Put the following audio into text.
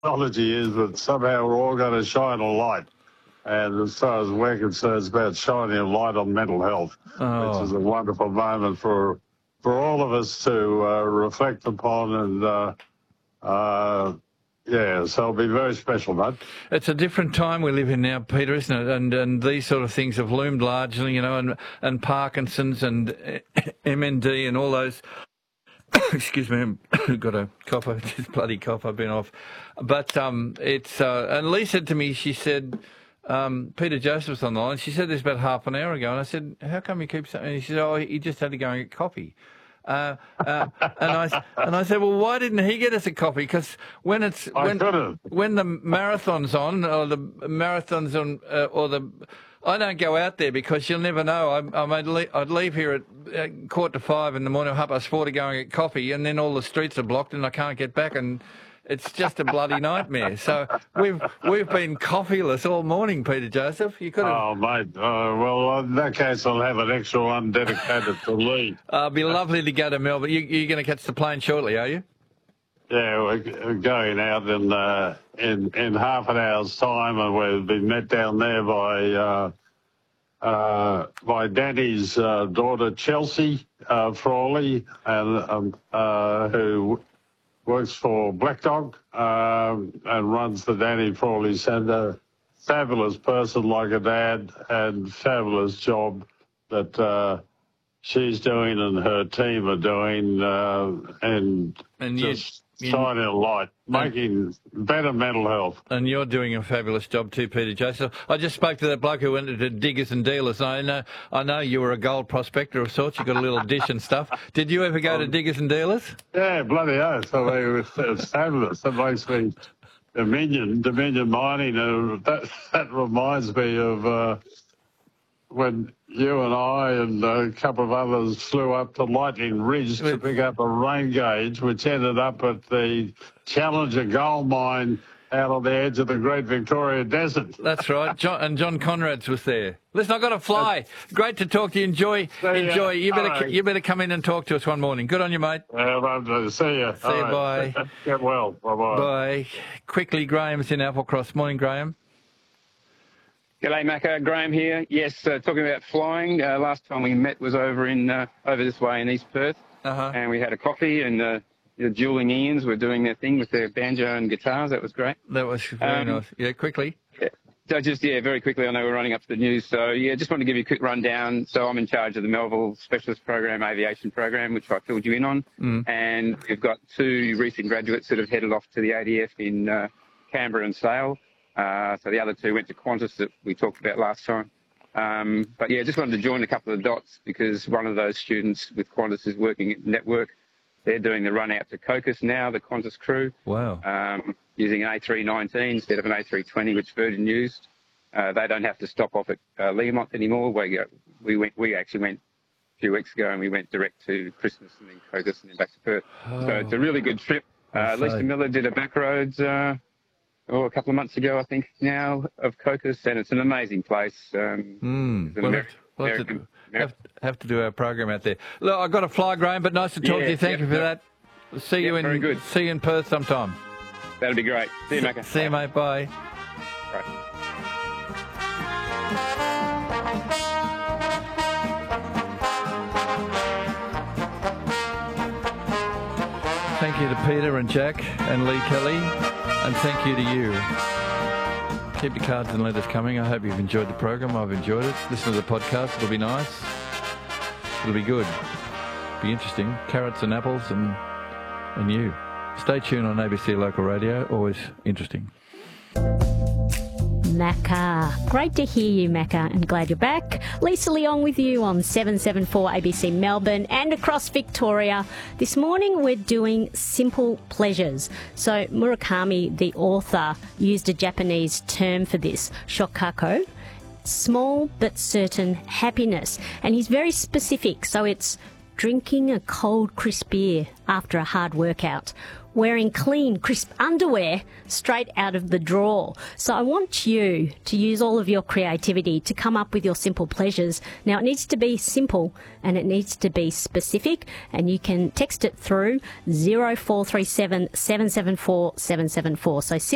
technology is that somehow we're all going to shine a light. And as far as we're concerned, it's about shining a light on mental health, which is a wonderful moment for all of us to reflect upon. And, yeah, so it'll be very special, mate. It's a different time we live in now, Peter, isn't it? And these sort of things have loomed largely, you know, and Parkinson's and MND and all those. Excuse me, I've got a cough. This bloody cough. I've been off. But it's and Lee said to me, she said, Peter Joseph's on the line. She said this about half an hour ago, and I said, how come you keep saying? And he said, oh, he just had to go and get coffee. And I said, well, why didn't he get us a coffee? Because when the marathon's on, or the marathon's on, I don't go out there because you'll never know. I'd leave here at 4:45 in the morning, 4:30 to go and get coffee, and then all the streets are blocked and I can't get back, and it's just a bloody nightmare. So we've been coffeeless all morning, Peter Joseph. You could have. Oh, mate. Well, in that case, I'll have an extra one dedicated to Lee. It'd be lovely to go to Melbourne. You're going to catch the plane shortly, are you? Yeah, we're going out in half an hour's time, and we'll be met down there by Danny's daughter Chelsea Frawley, and who works for Black Dog and runs the Danny Frawley Centre. Fabulous person like a dad, and fabulous job that she's doing and her team are doing, and just shining a light, making better mental health. And you're doing a fabulous job too, Peter Joseph. I just spoke to that bloke who went to Diggers and Dealers. I know you were a gold prospector of sorts. You got a little dish and stuff. Did you ever go to Diggers and Dealers? Yeah, bloody hell. So it was fabulous. That makes me Dominion Mining. That reminds me of when you and I and a couple of others flew up to Lightning Ridge to pick up a rain gauge, which ended up at the Challenger gold mine out on the edge of the Great Victoria Desert. That's right. John Conrad's was there. Listen, I've got to fly. Great to talk to you. Enjoy. You better come in and talk to us one morning. Good on you, mate. See you. See you, bye. Get well. Bye-bye. Bye. Quickly, Graham's in Applecross. Morning, Graham. G'day, Macca. Graham here. Yes, talking about flying. Last time we met was over this way in East Perth, and we had a coffee, and the Dueling Ians were doing their thing with their banjo and guitars. That was great. That was very nice. Yeah, quickly. So very quickly, I know we're running up to the news. So, just want to give you a quick rundown. So I'm in charge of the Melville Specialist Program, Aviation Program, which I filled you in on. And we've got 2 recent graduates that have headed off to the ADF in Canberra and Sale. So the other 2 went to Qantas that we talked about last time. But just wanted to join a couple of dots because one of those students with Qantas is working at Network. They're doing the run out to Cocos now, the Qantas crew. Wow. Using an A319 instead of an A320, which Virgin used. They don't have to stop off at Learmont anymore. We actually went a few weeks ago, and we went direct to Christmas and then Cocos and then back to Perth. So it's a really good trip. Lisa Miller did a back roads a couple of months ago, I think, now, of Cocos, and it's an amazing place. Have to do our program out there. Look, I've got to fly, Graham, but nice to talk to you. Thank you for that. See you in Perth sometime. That'll be great. See you, Macca. See you, mate. Bye. Right. Thank you to Peter and Jack and Lee Kelly, and thank you to you. Keep your cards and letters coming. I hope you've enjoyed the program. I've enjoyed it. Listen to the podcast. It'll be nice. It'll be good. Be interesting. Carrots and apples and you. Stay tuned on ABC Local Radio. Always interesting. Macca. Great to hear you, Macca, and glad you're back. Lisa Leong with you on 774 ABC Melbourne and across Victoria. This morning we're doing simple pleasures. So Murakami, the author, used a Japanese term for this, shokako, small but certain happiness. And he's very specific, so it's drinking a cold, crisp beer after a hard workout, wearing clean, crisp underwear straight out of the drawer. So I want you to use all of your creativity to come up with your simple pleasures. Now, it needs to be simple and it needs to be specific, and you can text it through 0437 774 774. So